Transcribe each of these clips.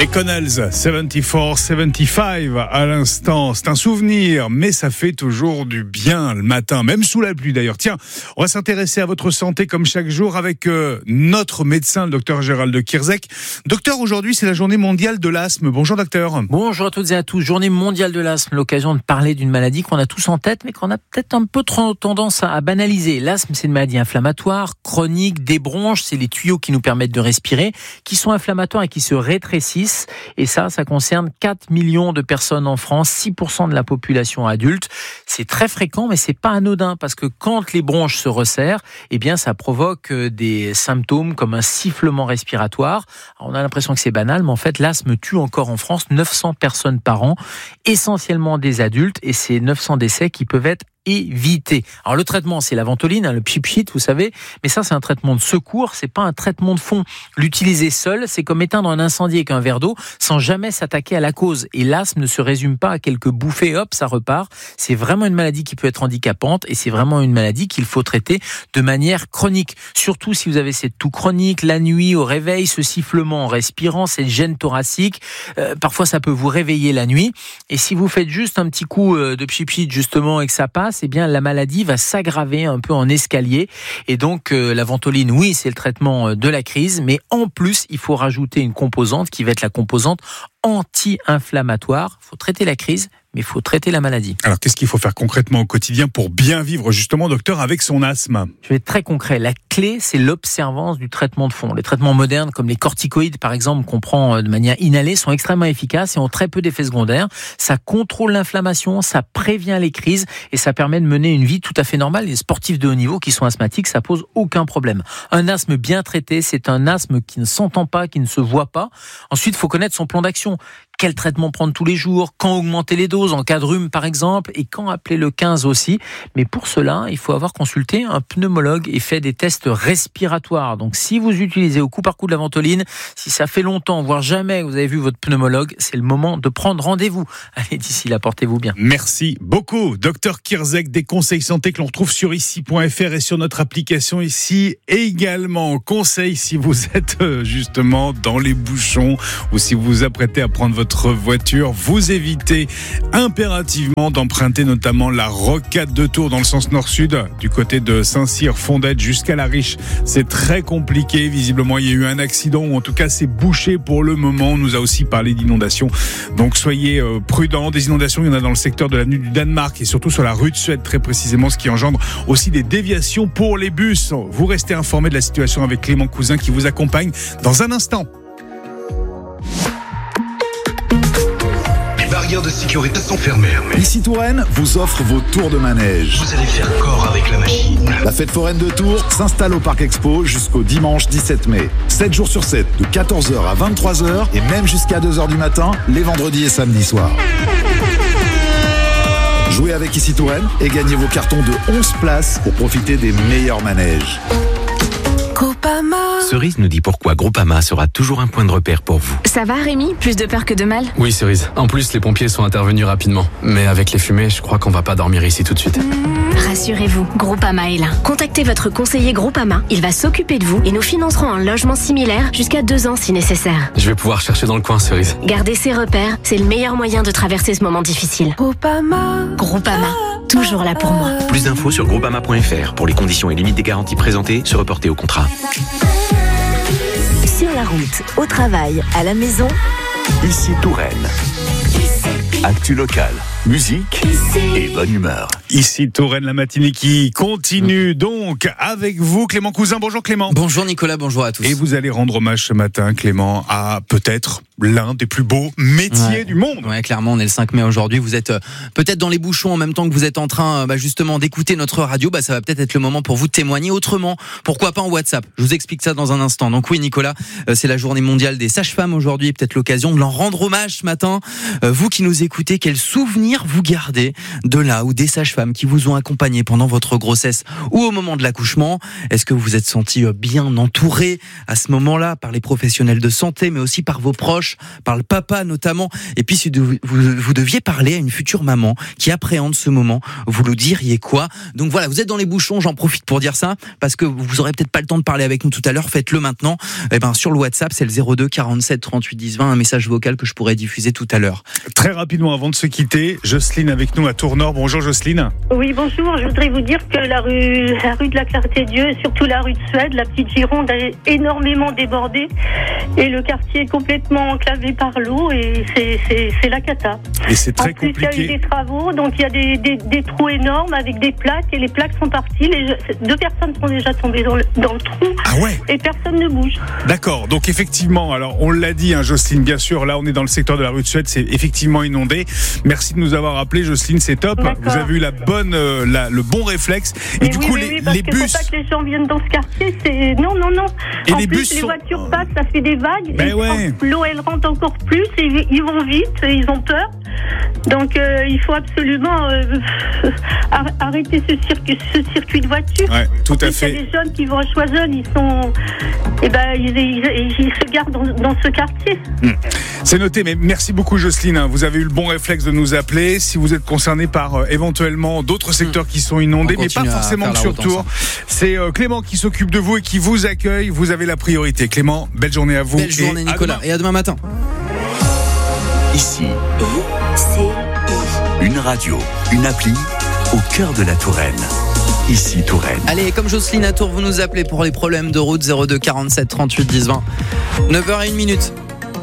Les Connells, 74-75 à l'instant. C'est un souvenir, mais ça fait toujours du bien le matin, même sous la pluie d'ailleurs. Tiens, on va s'intéresser à votre santé comme chaque jour avec notre médecin, le docteur Gérald de Kierzek. Docteur, aujourd'hui, c'est la journée mondiale de l'asthme. Bonjour docteur. Bonjour à toutes et à tous. Journée mondiale de l'asthme, l'occasion de parler d'une maladie qu'on a tous en tête, mais qu'on a peut-être un peu trop tendance à banaliser. L'asthme, c'est une maladie inflammatoire, chronique, des bronches, c'est les tuyaux qui nous permettent de respirer, qui sont inflammatoires et qui se rétrécissent. Et ça concerne 4 millions de personnes en France, 6% de la population adulte. C'est très fréquent, mais c'est pas anodin, parce que quand les bronches se resserrent, eh bien, ça provoque des symptômes comme un sifflement respiratoire. Alors, on a l'impression que c'est banal, mais en fait, l'asthme tue encore en France 900 personnes par an, essentiellement des adultes, et c'est 900 décès qui peuvent être éviter. Alors le traitement, c'est la ventoline, le pchit, vous savez, mais ça c'est un traitement de secours, c'est pas un traitement de fond. L'utiliser seul, c'est comme éteindre un incendie avec un verre d'eau sans jamais s'attaquer à la cause. Et l'asthme ne se résume pas à quelques bouffées, hop, ça repart. C'est vraiment une maladie qui peut être handicapante et c'est vraiment une maladie qu'il faut traiter de manière chronique. Surtout si vous avez cette toux chronique, la nuit au réveil, ce sifflement en respirant, cette gêne thoracique, parfois ça peut vous réveiller la nuit. Et si vous faites juste un petit coup de pchit justement et que ça passe, eh bien la maladie va s'aggraver un peu en escalier. Et donc la ventoline, oui, c'est le traitement de la crise, mais en plus, il faut rajouter une composante qui va être la composante anti-inflammatoire. Il faut traiter la crise, mais il faut traiter la maladie. Alors, qu'est-ce qu'il faut faire concrètement au quotidien pour bien vivre, justement, docteur, avec son asthme ? Je vais être très concret. La clé, c'est l'observance du traitement de fond. Les traitements modernes, comme les corticoïdes, par exemple, qu'on prend de manière inhalée, sont extrêmement efficaces et ont très peu d'effets secondaires. Ça contrôle l'inflammation, ça prévient les crises et ça permet de mener une vie tout à fait normale. Les sportifs de haut niveau qui sont asthmatiques, ça pose aucun problème. Un asthme bien traité, c'est un asthme qui ne s'entend pas, qui ne se voit pas. Ensuite, il faut connaître son plan d'action. Quel traitement prendre tous les jours, quand augmenter les doses, en cas de rhume par exemple, et quand appeler le 15 aussi. Mais pour cela, il faut avoir consulté un pneumologue et fait des tests respiratoires. Donc si vous utilisez au coup par coup de la ventoline, si ça fait longtemps, voire jamais vous avez vu votre pneumologue, c'est le moment de prendre rendez-vous. Allez, d'ici là, portez-vous bien. Merci beaucoup, docteur Kierzek, des conseils santé que l'on retrouve sur ici.fr et sur notre application ici. Également, conseils si vous êtes justement dans les bouchons ou si vous vous apprêtez à prendre votre voiture, vous évitez impérativement d'emprunter notamment la rocade de Tours dans le sens nord-sud, du côté de Saint-Cyr, Fondette jusqu'à La Riche. C'est très compliqué. Visiblement, il y a eu un accident ou en tout cas, c'est bouché pour le moment. On nous a aussi parlé d'inondations. Donc, soyez prudents. Des inondations, il y en a dans le secteur de l'avenue du Danemark et surtout sur la rue de Suède, très précisément, ce qui engendre aussi des déviations pour les bus. Vous restez informés de la situation avec Clément Cousin qui vous accompagne dans un instant. Les barrières de sécurité sont fermées. Ici Touraine vous offre vos tours de manège. Vous allez faire corps avec la machine. La fête foraine de Tours s'installe au Parc Expo jusqu'au dimanche 17 mai. 7 jours sur 7, de 14h à 23h et même jusqu'à 2h du matin, les vendredis et samedis soirs. Jouez avec Ici Touraine et gagnez vos cartons de 11 places pour profiter des meilleurs manèges. Groupama. Cerise nous dit pourquoi Groupama sera toujours un point de repère pour vous. Ça va Rémi ? Plus de peur que de mal ? Oui Cerise, en plus les pompiers sont intervenus rapidement. Mais avec les fumées, je crois qu'on va pas dormir ici tout de suite. Rassurez-vous, Groupama est là. Contactez votre conseiller Groupama, il va s'occuper de vous et nous financerons un logement similaire jusqu'à 2 ans si nécessaire. Je vais pouvoir chercher dans le coin Cerise. Garder ses repères, c'est le meilleur moyen de traverser ce moment difficile. Groupama, toujours là pour moi. Plus d'infos sur groupama.fr. Pour les conditions et limites des garanties présentées, se reporter au contrat. Sur la route, au travail, à la maison, Ici Touraine. Actu locale, musique et bonne humeur. Ici Touraine, la matinée qui continue donc avec vous, Clément Cousin. Bonjour Clément. Bonjour Nicolas, bonjour à tous. Et vous allez rendre hommage ce matin, Clément, à peut-être l'un des plus beaux métiers du monde. Ouais, clairement, on est le 5 mai aujourd'hui. Vous êtes peut-être dans les bouchons en même temps que vous êtes en train justement d'écouter notre radio. Ça va peut-être être le moment pour vous de témoigner autrement. Pourquoi pas en WhatsApp ? Je vous explique ça dans un instant. Donc oui, Nicolas, c'est la journée mondiale des sages-femmes aujourd'hui et peut-être l'occasion de leur rendre hommage ce matin. Vous qui nous écoutez, quel souvenir vous gardez de là ou des sages-femmes sages-femmes qui vous ont accompagné pendant votre grossesse ou au moment de l'accouchement? Est-ce que vous vous êtes senti bien entouré à ce moment-là par les professionnels de santé, mais aussi par vos proches, par le papa notamment? Et puis si vous deviez parler à une future maman qui appréhende ce moment, vous lui diriez quoi? Donc voilà, vous êtes dans les bouchons, j'en profite pour dire ça, parce que vous aurez peut-être pas le temps de parler avec nous tout à l'heure, faites-le maintenant. Sur le WhatsApp, c'est le 02 47 38 10 20, un message vocal que je pourrais diffuser tout à l'heure. Très rapidement, avant de se quitter, Jocelyne avec nous à Tournord. Bonjour Jocelyne. Oui, bonjour. Je voudrais vous dire que la rue de la Clarté-Dieu, et surtout la rue de Suède, la petite Gironde, a énormément débordé et le quartier est complètement enclavé par l'eau et c'est la cata. Et c'est très compliqué. En plus, il y a eu des travaux, donc il y a des trous énormes avec des plaques et les plaques sont parties. 2 personnes sont déjà tombées dans le trou. Ah ouais. Et personne ne bouge. D'accord. Donc effectivement, alors on l'a dit, Jocelyne, bien sûr, là on est dans le secteur de la rue de Suède, c'est effectivement inondé. Merci de nous avoir appelé, Jocelyne, c'est top. D'accord. Vous avez eu le bon réflexe. Et du coup, les bus. Faut pas que les gens viennent dans ce quartier. C'est non. Et en les plus, bus les sont... voitures passent, ça fait des vagues. Ben ouais. L'eau elle rentre encore plus et ils vont vite, et ils ont peur. Donc il faut absolument arrêter ce circuit de voitures. Ouais, tout à fait. Il y a des jeunes qui vont à Choiseul, ils se gardent dans ce quartier. C'est noté, mais merci beaucoup Jocelyne. Vous avez eu le bon réflexe de nous appeler. Si vous êtes concerné par éventuellement d'autres secteurs qui sont inondés, mais pas forcément sur Tours. C'est Clément qui s'occupe de vous et qui vous accueille. Vous avez la priorité. Clément, belle journée à vous. Belle journée Nicolas. Et à demain matin. Ici, une radio, une appli au cœur de la Touraine. Ici Touraine. Allez, comme Jocelyne à Tours, vous nous appelez pour les problèmes de route 02 47 38 10 20. 9h01.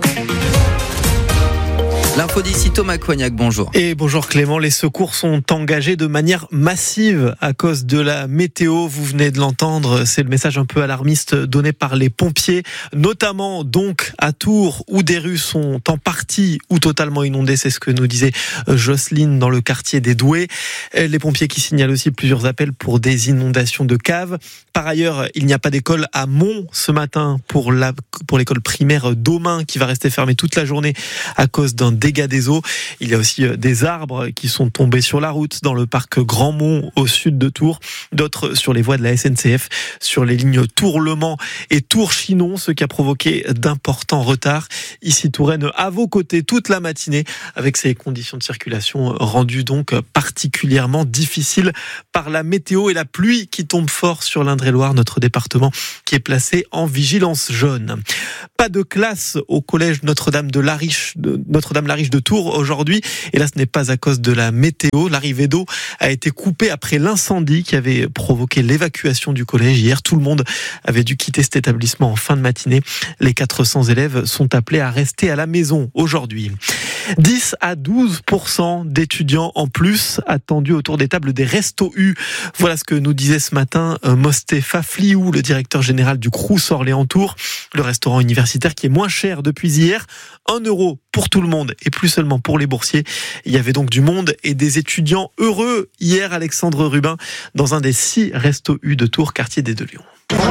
L'info d'ici, Thomas Coignac, bonjour. Et bonjour Clément, les secours sont engagés de manière massive à cause de la météo. Vous venez de l'entendre, c'est le message un peu alarmiste donné par les pompiers, notamment donc à Tours où des rues sont en partie ou totalement inondées. C'est ce que nous disait Jocelyne dans le quartier des Doués. Les pompiers qui signalent aussi plusieurs appels pour des inondations de caves. Par ailleurs, il n'y a pas d'école à Mont ce matin pour l'école primaire d'Aumain qui va rester fermée toute la journée à cause d'un dégât des eaux. Il y a aussi des arbres qui sont tombés sur la route dans le parc Grandmont au sud de Tours, d'autres sur les voies de la SNCF, sur les lignes Tours-Le Mans et Tours-Chinon, ce qui a provoqué d'importants retards. Ici Touraine à vos côtés toute la matinée avec ces conditions de circulation rendues donc particulièrement difficiles par la météo et la pluie qui tombe fort sur l'Indre-et-Loire, notre département qui est placé en vigilance jaune. Pas de classe au collège Notre-Dame-la-Riche de Tours aujourd'hui. Et là, ce n'est pas à cause de la météo. L'arrivée d'eau a été coupée après l'incendie qui avait provoqué l'évacuation du collège. Hier, tout le monde avait dû quitter cet établissement en fin de matinée. Les 400 élèves sont appelés à rester à la maison aujourd'hui. 10 à 12% d'étudiants en plus attendus autour des tables des Restos U. Voilà ce que nous disait ce matin Mostefa Fliou, le directeur général du Crous Orléans-Tours, le restaurant universitaire qui est moins cher depuis hier. 1 euro pour tout le monde et plus seulement pour les boursiers. Il y avait donc du monde et des étudiants heureux hier, Alexandre Rubin, dans un des 6 Restos U de Tours, quartier des Deux-Lions.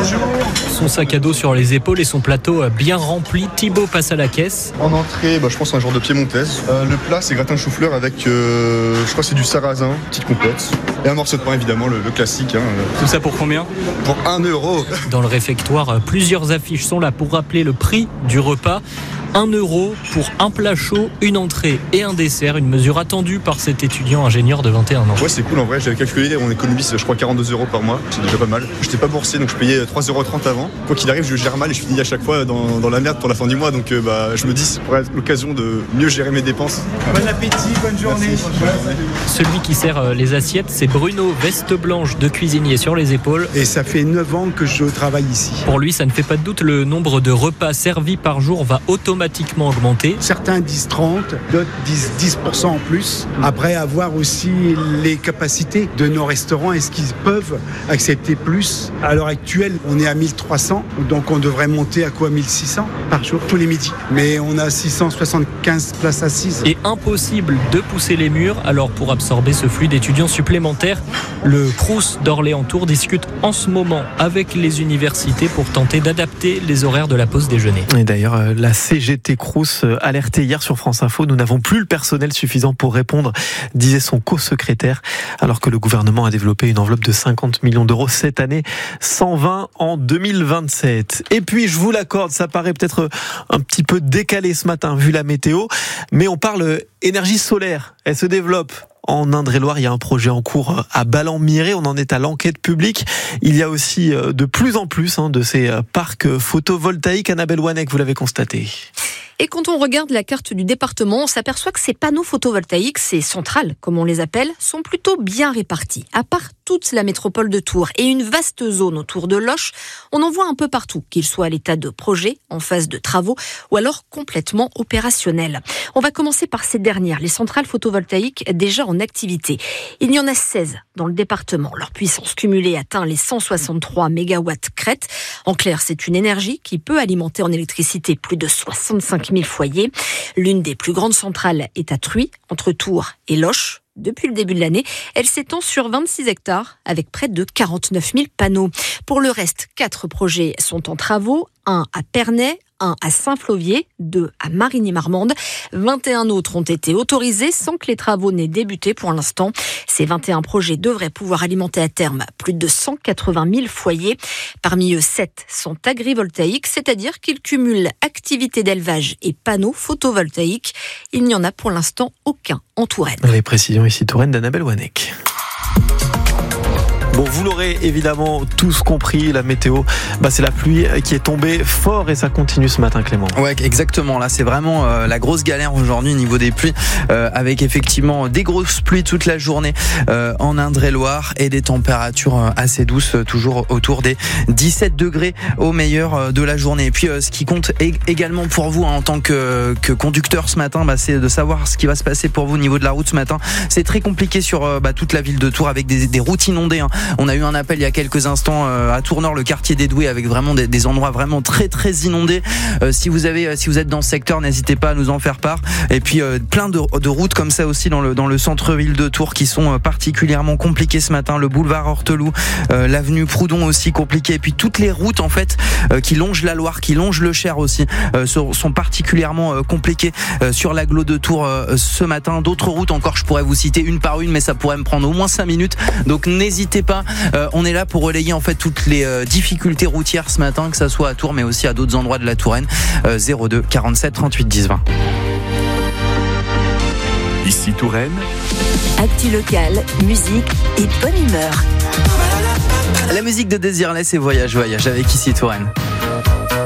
Son sac à dos sur les épaules et son plateau bien rempli. Thibaut passe à la caisse. En entrée, je pense un genre de piémontaise. Le plat, c'est gratin chou-fleur avec, je crois que c'est du sarrasin, petite compote. Et un morceau de pain, évidemment, le classique. Tout ça pour combien ? Pour 1 euro. Dans le réfectoire, plusieurs affiches sont là pour rappeler le prix du repas. 1 euro pour un plat chaud, une entrée et un dessert, une mesure attendue par cet étudiant ingénieur de 21 ans. Ouais, c'est cool en vrai, j'avais calculé, on économise je crois 42 euros par mois, c'est déjà pas mal. J'étais pas boursier donc je payais 3,30 euros avant. Quoi qu'il arrive, je gère mal et je finis à chaque fois dans la merde pour la fin du mois, donc je me dis c'est pour l'occasion de mieux gérer mes dépenses. Bon appétit, bonne journée. Celui qui sert les assiettes, c'est Bruno, veste blanche de cuisinier sur les épaules. Et ça fait 9 ans que je travaille ici. Pour lui, ça ne fait pas de doute, le nombre de repas servis par jour va automatiquement augmenter. Certains disent 30, d'autres disent 10% en plus. Après, avoir aussi les capacités de nos restaurants, est-ce qu'ils peuvent accepter plus ? À l'heure actuelle, on est à 1300, donc on devrait monter à quoi ? 1600 par jour, tous les midis. Mais on a 675 places assises. Et impossible de pousser les murs, alors pour absorber ce flux d'étudiants supplémentaires, le Crous d'Orléans-Tours discute en ce moment avec les universités pour tenter d'adapter les horaires de la pause déjeuner. Et d'ailleurs, la CGT CGT Crous alertait hier sur France Info. Nous n'avons plus le personnel suffisant pour répondre, disait son co-secrétaire, alors que le gouvernement a développé une enveloppe de 50 millions d'euros cette année, 120 en 2027. Et puis, je vous l'accorde, ça paraît peut-être un petit peu décalé ce matin vu la météo, mais on parle énergie solaire. Elle se développe. En Indre-et-Loire, il y a un projet en cours à Ballans-Miré. On en est à l'enquête publique. Il y a aussi de plus en plus de ces parcs photovoltaïques. Annabelle Wanek, vous l'avez constaté. Et quand on regarde la carte du département, on s'aperçoit que ces panneaux photovoltaïques, ces centrales, comme on les appelle, sont plutôt bien répartis. À part toute la métropole de Tours et une vaste zone autour de Loches, on en voit un peu partout, qu'ils soient à l'état de projet, en phase de travaux, ou alors complètement opérationnels. On va commencer par ces dernières, les centrales photovoltaïques déjà en activité. Il y en a 16 dans le département. Leur puissance cumulée atteint les 163 mégawatts crête. En clair, c'est une énergie qui peut alimenter en électricité plus de 65 000 foyers. L'une des plus grandes centrales est à Truy, entre Tours et Loches. Depuis le début de l'année, elle s'étend sur 26 hectares avec près de 49 000 panneaux. Pour le reste, 4 projets sont en travaux, un à Pernay, un à Saint-Flovier, 2 à Marigny-Marmande. 21 autres ont été autorisés sans que les travaux n'aient débuté pour l'instant. Ces 21 projets devraient pouvoir alimenter à terme plus de 180 000 foyers. Parmi eux, 7 sont agrivoltaïques, c'est-à-dire qu'ils cumulent activité d'élevage et panneaux photovoltaïques. Il n'y en a pour l'instant aucun en Touraine. Les précisions ici Touraine d'Annabelle Wanek. Bon, vous l'aurez évidemment tous compris, la météo, c'est la pluie qui est tombée fort et ça continue ce matin, Clément. Ouais, exactement. Là, c'est vraiment la grosse galère aujourd'hui au niveau des pluies, avec effectivement des grosses pluies toute la journée en Indre-et-Loire et des températures assez douces, toujours autour des 17 degrés au meilleur de la journée. Et puis, ce qui compte également pour vous en tant que conducteur ce matin, c'est de savoir ce qui va se passer pour vous au niveau de la route ce matin. C'est très compliqué sur toute la ville de Tours avec des routes inondées. On a eu un appel il y a quelques instants à Tournord, le quartier des Doués, avec vraiment des endroits vraiment très très inondés. Si vous êtes dans ce secteur, n'hésitez pas à nous en faire part. Et puis plein de routes comme ça aussi dans le centre-ville de Tours qui sont particulièrement compliquées ce matin. Le boulevard Horteloup, l'avenue Proudhon aussi compliquée. Et puis toutes les routes en fait qui longent la Loire, qui longent le Cher aussi, sont particulièrement compliquées sur l'agglo de Tours ce matin. D'autres routes encore, je pourrais vous citer une par une, mais ça pourrait me prendre au moins 5 minutes. Donc n'hésitez pas. On est là pour relayer en fait toutes les difficultés routières ce matin, que ça soit à Tours mais aussi à d'autres endroits de la Touraine. 02 47 38 10 20. Ici Touraine. Actu locale, musique et bonne humeur. La musique de Désirless et Voyage avec Ici Touraine.